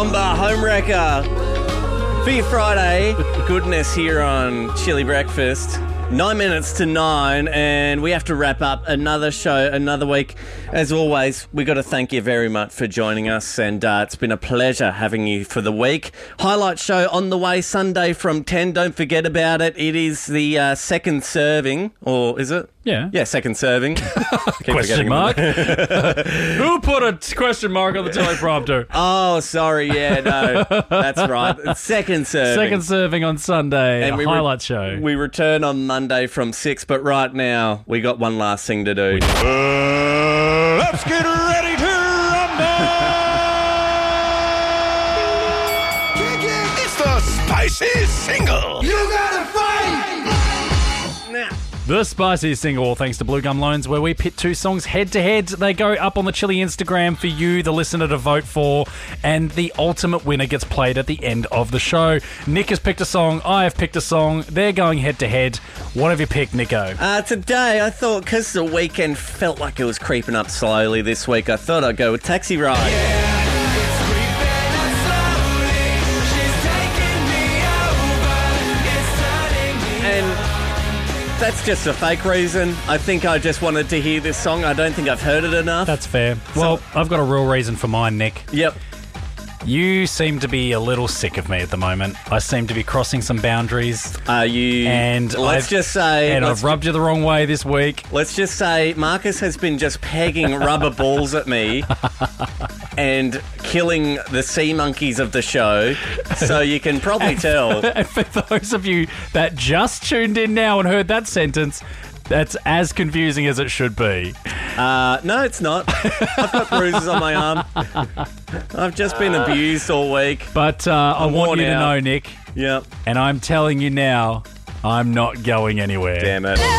Bomba Homewrecker for your Friday goodness here on Chili Breakfast. 9 minutes to 9, and we have to wrap up another show, another week. As always, we got to thank you very much for joining us, and it's been a pleasure having you for the week. Highlight show on the way Sunday from 10. Don't forget about it. It is the second serving, or is it? Yeah, second serving. Question mark? Who put a question mark on the teleprompter? Oh, sorry. Yeah, no, that's right. It's second serving. Second serving on Sunday, And a highlight show. We return on Monday from 6, but right now we got one last thing to do. Let's get ready to rumble! It's the Spicy Single! You gotta fight! Now. The Spicy Single, thanks to Blue Gum Loans, where we pit two songs head-to-head. They go up on the Chili Instagram for you, the listener, to vote for, and the ultimate winner gets played at the end of the show. Nick has picked a song, I have picked a song. They're going head-to-head. What have you picked, Nico? Today, I thought, because the weekend felt like it was creeping up slowly this week, I thought I'd go with Taxi Ride. That's just a fake reason. I think I just wanted to hear this song. I don't think I've heard it enough. That's fair. Well, I've got a real reason for mine, Nick. Yep. You seem to be a little sick of me at the moment. I seem to be crossing some boundaries. Are you? And I've rubbed you the wrong way this week. Let's just say Marcus has been just pegging rubber balls at me and killing the sea monkeys of the show. So you can probably tell. And for those of you that just tuned in now and heard that sentence, that's as confusing as it should be. No, it's not. I've got bruises on my arm. I've just been abused all week. But I want you to know, Nick. Yep. And I'm telling you now, I'm not going anywhere. Damn it.